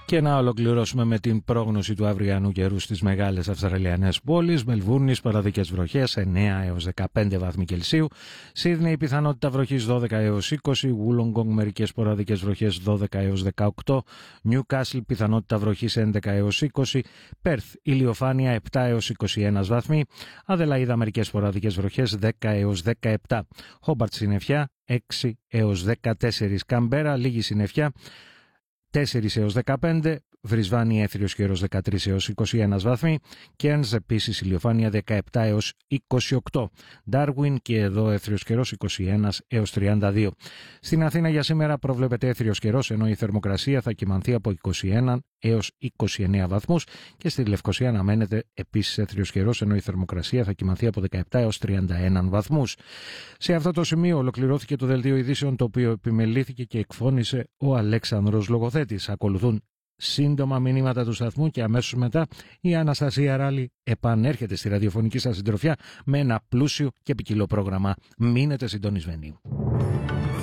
Και να ολοκληρώσουμε με την πρόγνωση του αυριανού καιρού στις μεγάλες αυστραλιανές πόλεις. Μελβούρνης, παραδικές βροχές 9 έως 15 βαθμοί Κελσίου. Σίδνεϊ, πιθανότητα βροχής 12 έως 20. Wollongong, μερικές παραδικές βροχές 12 έως 18. Newcastle, πιθανότητα βροχής 11 έως 20. Πέρθ, ηλιοφάνεια 7 έως 21 βαθμοί. Αδελαΐδα, μερικές παραδικές βροχές 10 έως 17. Χόμπαρτ, συννεφιά 6 έως 14. Καμπέρα, λίγη συννεφιά 4 έως 15, Βρισβάνη έθριος καιρός 13 έως 21 βαθμοί, Κέρνς επίσης ηλιοφάνεια 17 έως 28, Ντάρουιν και εδώ έθριος καιρός 21 έως 32. Στην Αθήνα για σήμερα προβλέπεται έθριος καιρός, ενώ η θερμοκρασία θα κυμανθεί από 21 έως 29 βαθμούς και στη Λευκοσία αναμένεται επίσης έθριος καιρός, ενώ η θερμοκρασία θα κυμανθεί από 17 έως 31 βαθμούς. Σε αυτό το σημείο ολοκληρώθηκε το δελτίο ειδήσεων, το οποίο επιμελήθηκε και εκφώνησε ο Αλέξανδρος Λογοθέτης. Ακολουθούν σύντομα μηνύματα του σταθμού και αμέσως μετά η Αναστασία Ράλη επανέρχεται στη ραδιοφωνική σας συντροφιά με ένα πλούσιο και ποικιλό πρόγραμμα. Μείνετε συντονισμένοι.